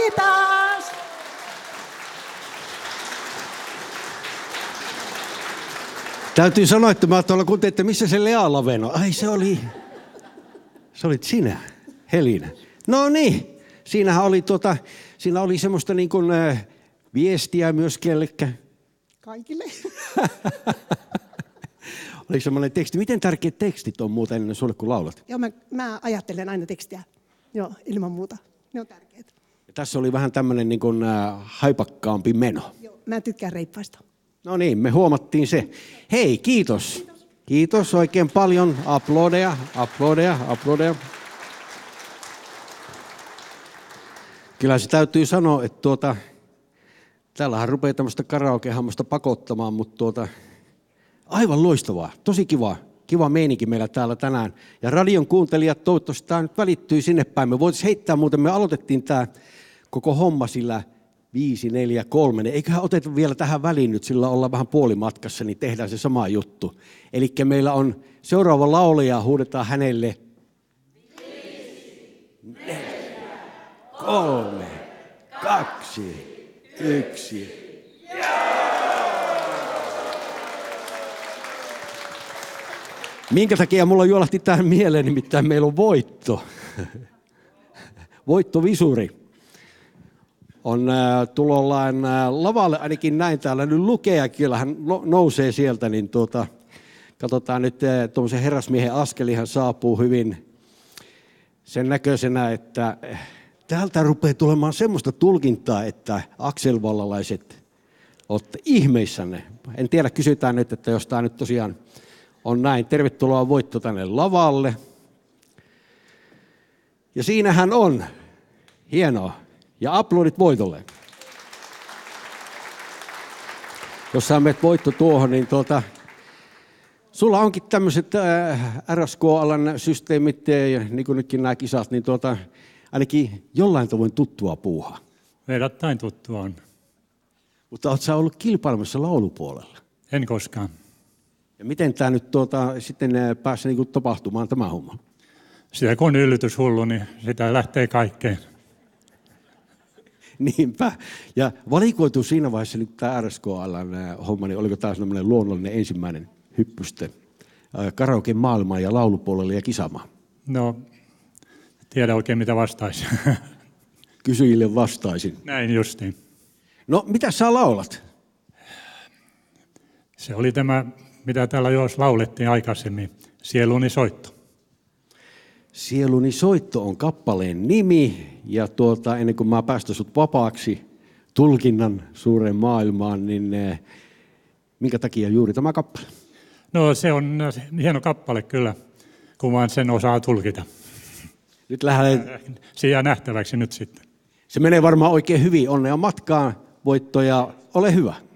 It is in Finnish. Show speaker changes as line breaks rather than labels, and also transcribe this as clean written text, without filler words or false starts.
Kiitos!
Täytyy sanoa, että mä tuolla kuuntelin, että missä se Lea Laveno. Ai se olit sinä, Helina. No niin, siinä oli semmoista niin kuin viestiä myös kellekään.
Kaikille.
Oli semmoinen teksti. Miten tärkeät tekstit on muuten sulle, kun laulat?
Joo, mä ajattelen aina tekstiä. Joo, ilman muuta. Ne on tärkeät.
Ja tässä oli vähän tämmöinen niin kuin haipakkaampi meno.
Joo, mä tykkään reippaista.
No niin, me huomattiin se. Hei, kiitos. Kiitos oikein paljon. Aplodeja. Kyllä se täytyy sanoa, että täällähän rupeaa tämmöistä karaoke-hammosta pakottamaan, mutta aivan loistavaa. Tosi kiva meininki meillä täällä tänään. Ja radion kuuntelijat, toivottavasti tämä nyt välittyy sinne päin. Me voitaisiin heittää muuten, me aloitettiin tämä koko homma sillä 5, 4, 3. Eiköhän oteta vielä tähän väliin nyt, sillä ollaan vähän puolimatkassa, niin tehdään se sama juttu. Eli meillä on seuraava laulaja, huudetaan hänelle 5, 4, 3, 2, 1. Minkä takia mulla juolahti tähän mieleen, nimittäin meillä on voitto. Voittovisuri on tulollaan lavalle, ainakin näin täällä nyt lukee, ja kyllä hän nousee sieltä, niin katsotaan nyt tuommoisen herrasmiehen askeli, hän saapuu hyvin sen näköisenä, että täältä rupeaa tulemaan semmoista tulkintaa, että akselvallalaiset olette ihmeissänne. En tiedä, kysytään nyt, että jos tämä nyt tosiaan on näin. Tervetuloa Voitto tänne lavalle. Ja siinähän on. Hienoa. Ja aplodit Voitolle. Jos sä menet Voitto tuohon, niin sulla onkin tämmöiset RSK-alan systeemit, niin kuin nytkin nämä kisat, niin ainakin jollain tavoin tuttua puuhaa.
Verrattain tuttua on.
Mutta ootko sä ollut kilpailemassa laulupuolella?
En koskaan.
Ja miten tämä nyt sitten pääsi niin kuin tapahtumaan tämä homma?
Sitä kun on yllytyshullu, niin sitä lähtee kaikkeen.
Niinpä. Ja valikoitu siinä vaiheessa nyt tämä RSK-alan homma, niin oliko tämä sellainen luonnollinen ensimmäinen hyppyste karaoke maailmaan ja laulupuolelle ja kisamaan?
No, tiedä oikein mitä vastaisin.
Kysyjille vastaisin.
Näin justiin.
No, mitä sä laulat?
Se oli tämä, mitä täällä jo laulettiin aikaisemmin, Sieluni soitto.
Sieluni soitto on kappaleen nimi, ja ennen kuin mä päästän sut vapaaksi tulkinnan suureen maailmaan, niin minkä takia juuri tämä kappale?
No se on hieno kappale kyllä, kun vaan sen osaa tulkita.
Nyt lähdetään.
Se jää nähtäväksi nyt sitten.
Se menee varmaan oikein hyvin. Onnea matkaan, Voitto, ja ole hyvä.